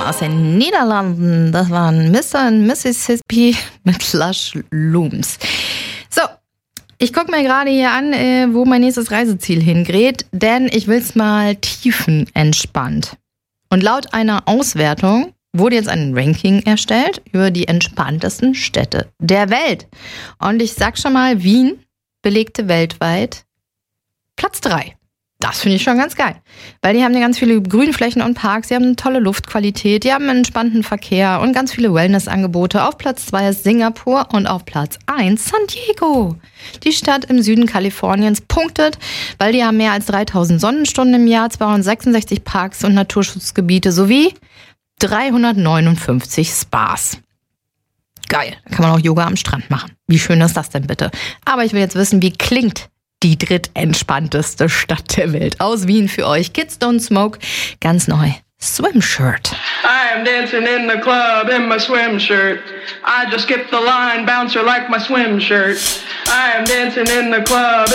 aus den Niederlanden. Das waren Mr. und Mississippi mit Lush Looms. So, ich gucke mir gerade hier an, wo mein nächstes Reiseziel hingeht, denn ich will es mal tiefenentspannt. Und laut einer Auswertung wurde jetzt ein Ranking erstellt über die entspanntesten Städte der Welt. Und ich sag schon mal, Wien belegte weltweit Platz 3. Das finde ich schon ganz geil, weil die haben ja ganz viele Grünflächen und Parks, die haben eine tolle Luftqualität, die haben einen entspannten Verkehr und ganz viele Wellnessangebote. Auf Platz 2 ist Singapur und auf Platz 1 San Diego. Die Stadt im Süden Kaliforniens punktet, weil die haben mehr als 3000 Sonnenstunden im Jahr, 266 Parks und Naturschutzgebiete sowie 359 Spas. Geil, da kann man auch Yoga am Strand machen. Wie schön ist das denn bitte? Aber ich will jetzt wissen, wie klingt die drittentspannteste Stadt der Welt? Aus Wien für euch. Kids Don't Smoke. Ganz neu. Swim Shirt. I am dancing in the club in my swim shirt. I just skipped the line, bouncer like my swim shirt. I am dancing in the club.